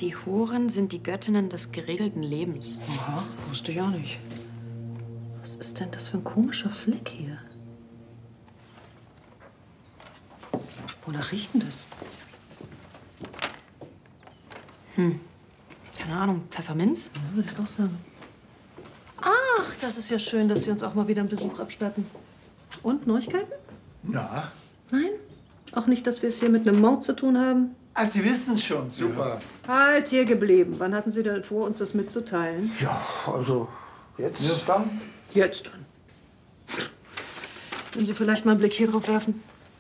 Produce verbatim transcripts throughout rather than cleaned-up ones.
Die Huren sind die Göttinnen des geregelten Lebens. Aha, wusste ich auch nicht. Was ist denn das für ein komischer Fleck hier? Wonach riecht denn das? Hm, keine Ahnung, Pfefferminz? Ja, würde ich auch sagen. Ach, das ist ja schön, dass Sie uns auch mal wieder einen Besuch abstatten. Und, Neuigkeiten? Na? Nein? Auch nicht, dass wir es hier mit einem Mord zu tun haben? Ah, Sie wissen es schon. Super. Halt hier geblieben. Wann hatten Sie denn vor, uns das mitzuteilen? Ja, also jetzt ja. dann? Jetzt dann. Können Sie vielleicht mal einen Blick hier drauf werfen?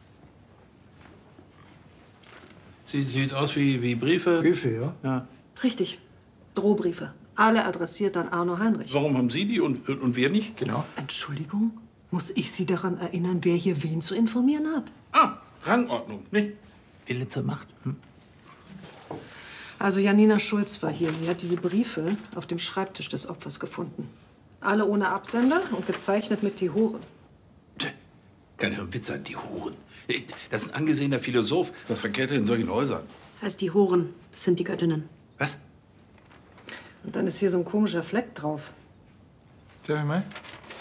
Sie sieht aus wie, wie Briefe. Briefe, ja? Ja. Richtig. Drohbriefe. Alle adressiert an Arno Heinrich. Warum haben Sie die und, und wir nicht? Genau. Entschuldigung? Muss ich Sie daran erinnern, wer hier wen zu informieren hat? Ah, Rangordnung, nicht? Wille zur Macht. Hm? Also Janina Schulz war hier. Sie hat diese Briefe auf dem Schreibtisch des Opfers gefunden. Alle ohne Absender und gezeichnet mit die Huren. Kann ja ein Witz sein, die Huren. Das ist ein angesehener Philosoph. Was verkehrt er in solchen Häusern? Das heißt, die Huren, das sind die Göttinnen. Was? Und dann ist hier so ein komischer Fleck drauf. Darf ich mal?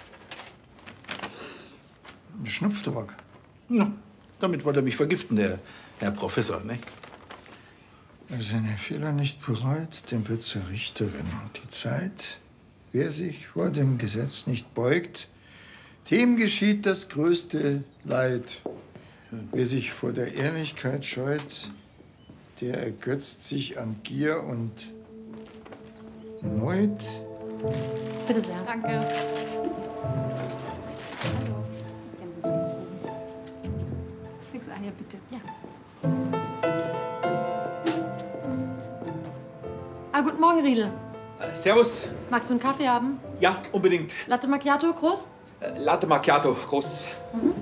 Schnupftabak. Ja, damit wollte er mich vergiften, der Herr Professor, ne? Wer seine Fehler nicht bereut, dem wird zur Richterin. Und die Zeit, wer sich vor dem Gesetz nicht beugt, dem geschieht das größte Leid. Wer sich vor der Ehrlichkeit scheut, der ergötzt sich an Gier und Neud. Bitte sehr. Danke. Sechs Eier, bitte. Ja. Ah, guten Morgen, Riedel. Äh, servus. Magst du einen Kaffee haben? Ja, unbedingt. Latte Macchiato, groß? Äh, Latte Macchiato, groß. Mhm.